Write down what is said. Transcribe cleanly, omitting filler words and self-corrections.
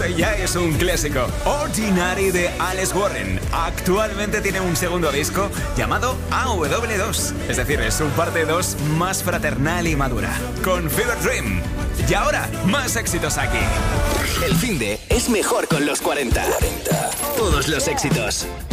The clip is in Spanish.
Este ya es un clásico. Ordinary de Alex Warren. Actualmente tiene un segundo disco llamado AW2. Es decir, es su parte 2 más fraternal y madura. Con Fever Dream. Y ahora, más éxitos aquí. El finde es mejor con los 40. Todos los éxitos.